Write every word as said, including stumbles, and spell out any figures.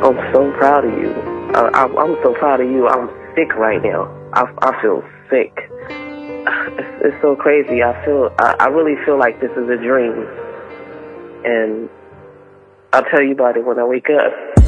I'm so proud of you. I, I, I'm so proud of you. I'm sick right now. I, I feel sick. It's, it's so crazy. I feel. I, I really feel like this is a dream, and I'll tell you about it when I wake up.